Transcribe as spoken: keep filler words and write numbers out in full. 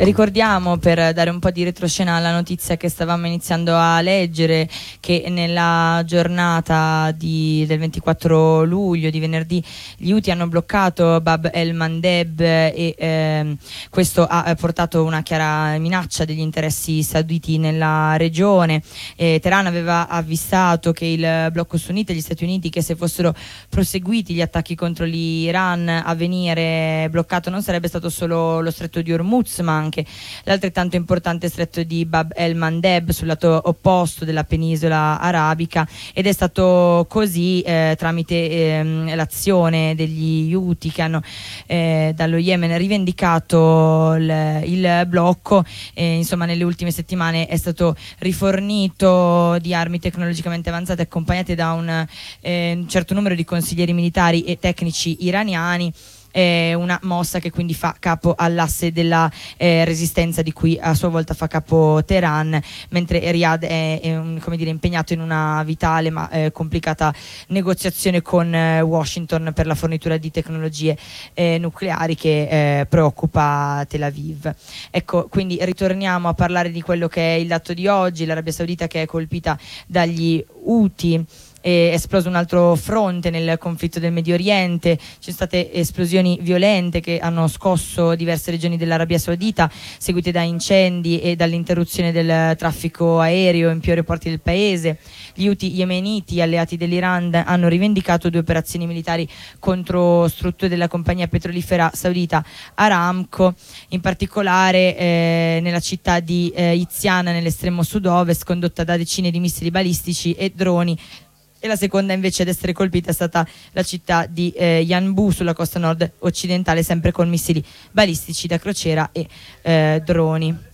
Ricordiamo, per dare un po' di retroscena alla notizia che stavamo iniziando a leggere, che nella giornata di, del ventiquattro luglio, di venerdì, gli Houthi hanno bloccato Bab el-Mandeb e ehm, questo ha portato una chiara minaccia degli interessi sauditi nella regione. Eh, Teheran aveva avvisato che il blocco sunnita e gli Stati Uniti, che se fossero proseguiti gli attacchi contro l'Iran, a venire bloccato non sarebbe stato solo lo stretto di Hormuz, ma anche l'altrettanto importante stretto di Bab el-Mandeb sul lato opposto della penisola arabica, ed è stato così eh, tramite eh, l'azione degli Houthi, che hanno eh, dallo Yemen rivendicato il, il blocco. Eh, insomma, nelle ultime settimane è stato rifornito di armi tecnologicamente avanzate, accompagnate da un eh, certo numero di consiglieri militari e tecnici iraniani. Eh, una mossa che quindi fa capo all'asse della eh, resistenza, di cui a sua volta fa capo Teheran, mentre Riyadh è, è un, come dire, impegnato in una vitale ma eh, complicata negoziazione con eh, Washington per la fornitura di tecnologie eh, nucleari che eh, preoccupa Tel Aviv. Ecco, quindi ritorniamo a parlare di quello che è il dato di oggi: l'Arabia Saudita, che è colpita dagli Houthi. È esploso un altro fronte nel conflitto del Medio Oriente, ci sono state esplosioni violente che hanno scosso diverse regioni dell'Arabia Saudita, seguite da incendi e dall'interruzione del traffico aereo in più aeroporti del paese. Gli Houthi yemeniti, alleati dell'Iran, hanno rivendicato due operazioni militari contro strutture della compagnia petrolifera saudita Aramco, in particolare eh, nella città di eh, Iziana, nell'estremo sud-ovest, condotta da decine di missili balistici e droni. E la seconda invece ad essere colpita è stata la città di eh, Yanbu, sulla costa nord occidentale, sempre con missili balistici da crociera e eh, droni.